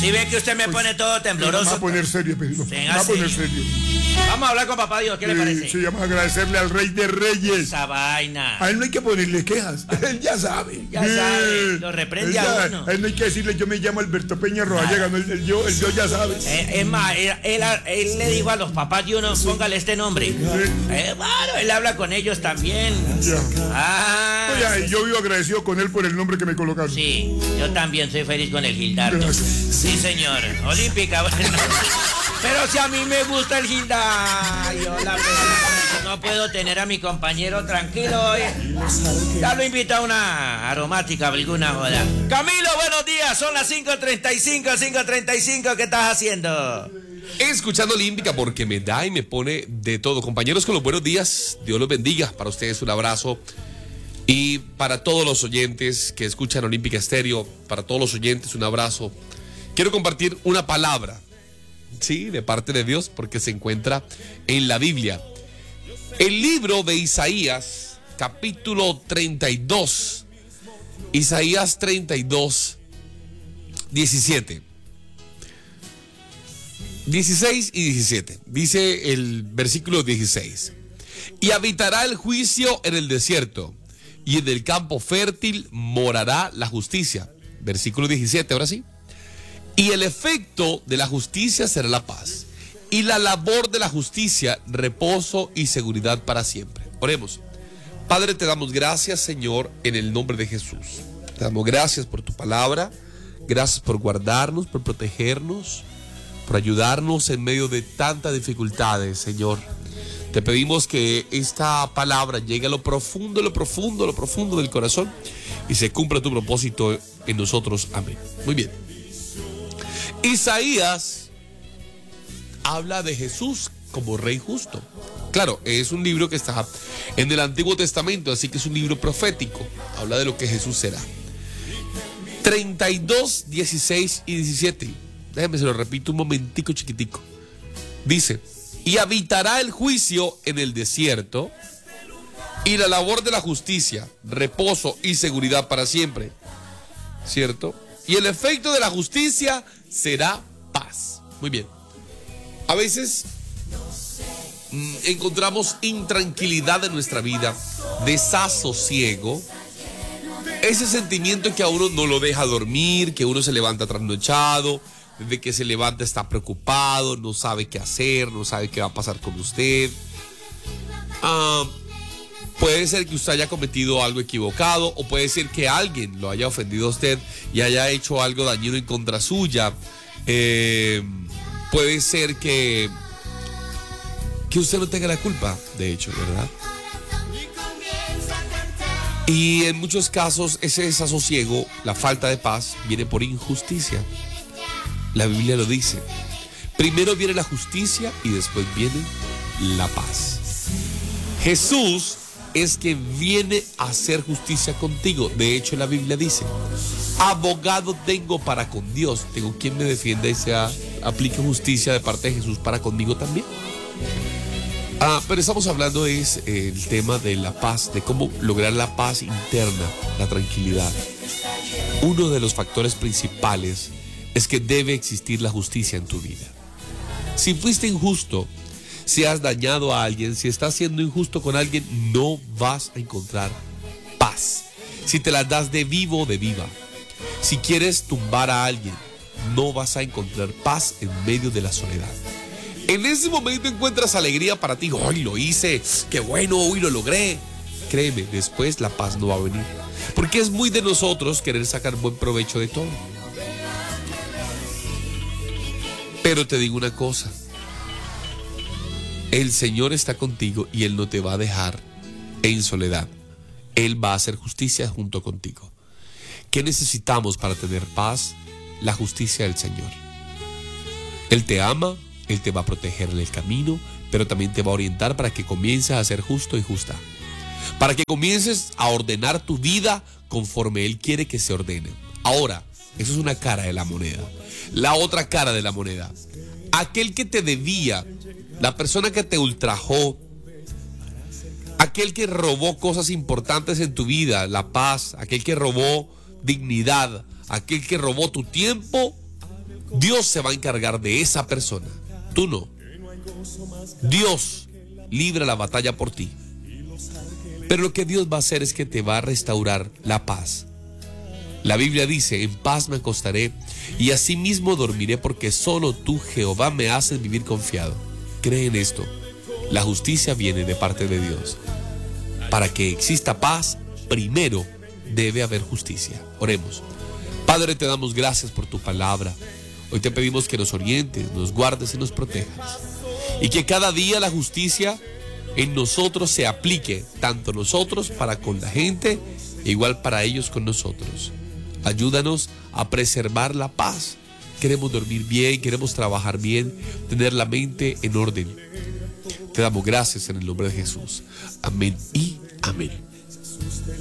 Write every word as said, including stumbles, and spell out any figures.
Si ve que usted me Pues, pone todo tembloroso. Vamos a poner serio, Pedro. Venga, Vamos a poner sí. serio. Vamos a hablar con papá Dios, ¿qué le parece? Sí, vamos a agradecerle al Rey de Reyes. Esa vaina. A él no hay que ponerle quejas. Él ya sabe. Ya sabe, lo reprende Él ya- a uno. A él no hay que decirle, yo me llamo Alberto Peña Roallega. No, él, él- yo, él, yo ya sabe. Eh, es más, él, él- él le dijo a los papás de uno, póngale este nombre. Eh, bueno, él habla con ellos también. Ya. Ah, Oye, y yo vivo agradecido con él por el nombre que me colocaron. sí, yo también soy feliz con el Gildardo. Gracias. Sí, señor. Olímpica. Bueno. Pero si a mí me gusta el Gildardo, la verdad, no puedo tener a mi compañero tranquilo hoy. Ya lo invito a una aromática, alguna joda. Camilo, buenos días. Son las cinco treinta y cinco, cinco treinta y cinco. ¿Qué estás haciendo? Escuchando Olímpica porque me da y me pone de todo. Compañeros, con los buenos días. Dios los bendiga. Para ustedes un abrazo. Y para todos los oyentes que escuchan Olímpica Estéreo, para todos los oyentes un abrazo. Quiero compartir una palabra, sí, de parte de Dios, porque se encuentra en la Biblia. El libro de Isaías, capítulo treinta y dos. Isaías treinta y dos, diecisiete. dieciséis y diecisiete. Dice el versículo dieciséis. Y habitará el juicio en el desierto, y en el campo fértil morará la justicia. Versículo diecisiete, ahora sí. Y el efecto de la justicia será la paz, y la labor de la justicia, reposo y seguridad para siempre. Oremos. Padre, te damos gracias, Señor, en el nombre de Jesús. Te damos gracias por tu palabra, gracias por guardarnos, por protegernos, por ayudarnos en medio de tantas dificultades, Señor. Te pedimos que esta palabra llegue a lo profundo, lo profundo, lo profundo del corazón y se cumpla tu propósito en nosotros. Amén. Muy bien. Isaías habla de Jesús como Rey justo. Claro, es un libro que está en el Antiguo Testamento, así que es un libro profético. Habla de lo que Jesús será. treinta y dos, dieciséis y diecisiete. Déjenme, se lo repito un momentico chiquitico. Dice: y habitará el juicio en el desierto, y la labor de la justicia, reposo y seguridad para siempre. ¿Cierto? Y el efecto de la justicia será paz. Muy bien. A veces mmm, encontramos intranquilidad en nuestra vida, desasosiego. Ese sentimiento que a uno no lo deja dormir, que uno se levanta trasnochado, desde que se levanta está preocupado, no sabe qué hacer, no sabe qué va a pasar con usted. Ah, puede ser que usted haya cometido algo equivocado, o puede ser que alguien lo haya ofendido a usted y haya hecho algo dañino en contra suya. Eh, puede ser que, que usted no tenga la culpa, de hecho, ¿verdad? Y en muchos casos ese desasosiego, la falta de paz, viene por injusticia. La Biblia lo dice. Primero viene la justicia y después viene la paz. Jesús es quien viene a hacer justicia contigo. De hecho, la Biblia dice: abogado tengo para con Dios. Tengo quien me defienda y sea, aplique justicia de parte de Jesús para conmigo también. Ah, pero estamos hablando es eh, el tema de la paz, de cómo lograr la paz interna, la tranquilidad. Uno de los factores principales es que debe existir la justicia en tu vida. Si fuiste injusto, si has dañado a alguien, si estás siendo injusto con alguien, no vas a encontrar paz. Si te las das de vivo o de viva, si quieres tumbar a alguien, no vas a encontrar paz en medio de la soledad. En ese momento encuentras alegría para ti. ¡Ay, lo hice! ¡Qué bueno! ¡Hoy lo logré! Créeme, después la paz no va a venir. Porque es muy de nosotros querer sacar buen provecho de todo. Pero te digo una cosa. El Señor está contigo y Él no te va a dejar en soledad. Él va a hacer justicia junto contigo. ¿Qué necesitamos para tener paz? La justicia del Señor. Él te ama, Él te va a proteger en el camino, pero también te va a orientar para que comiences a ser justo y justa. Para que comiences a ordenar tu vida conforme Él quiere que se ordene. Ahora, eso es una cara de la moneda. La otra cara de la moneda. Aquel que te debía, la persona que te ultrajó, aquel que robó cosas importantes en tu vida, la paz, aquel que robó dignidad, aquel que robó tu tiempo, Dios se va a encargar de esa persona, tú no. Dios libra la batalla por ti. Pero lo que Dios va a hacer es que te va a restaurar la paz. La Biblia dice, en paz me acostaré y asimismo dormiré, porque solo tú, Jehová, me haces vivir confiado. Cree en esto. La justicia viene de parte de Dios. Para que exista paz, primero debe haber justicia. Oremos. Padre, te damos gracias por tu palabra. Hoy te pedimos que nos orientes, nos guardes y nos protejas. Y que cada día la justicia en nosotros se aplique, tanto nosotros para con la gente, e igual para ellos con nosotros. Ayúdanos a preservar la paz. Queremos dormir bien, queremos trabajar bien, tener la mente en orden. Te damos gracias en el nombre de Jesús. Amén y amén.